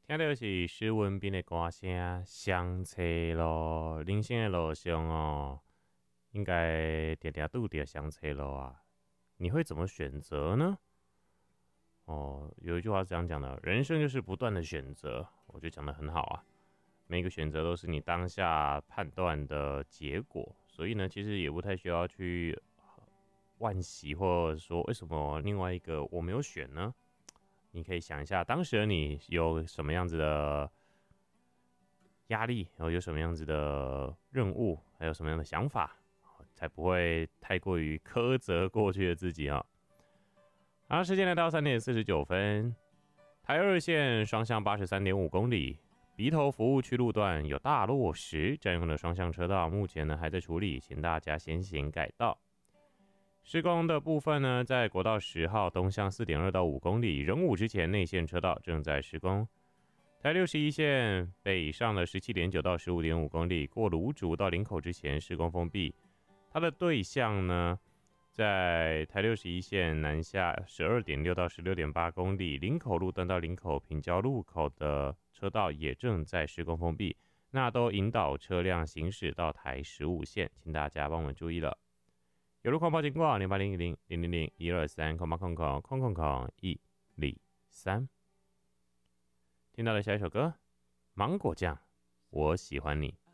听到是施文彬的歌声，上车咯，人生的路上哦，应该常常拄着上车路啊。你会怎么选择呢？哦，有一句话是这样讲的：人生就是不断的选择。我觉得讲得很好啊。每个选择都是你当下判断的结果，所以呢，其实也不太需要去惋惜，或者说为什么另外一个我没有选呢？你可以想一下，当时的你有什么样子的压力，然后有什么样子的任务，还有什么样的想法，才不会太过于苛责过去的自己啊。好，时间来到3:49，台二线双向83.5公里，鼻头服务区路段有大落石占用的双向车道，目前呢还在处理，请大家先行改道。施工的部分呢，在国道10号东向4.2到5公里，仁武之前内线车道正在施工。台61线北上的17.9到15.5公里，过芦竹到林口之前施工封闭。它的对向呢，在台61线南下12.6到16.8公里，林口路段到林口平交路口的车道也正在施工封闭，那都引导车辆行驶到台15线，请大家帮我们注意了。有路况报警过0800-000-123，听到的下一首歌，芒果酱，我喜欢你。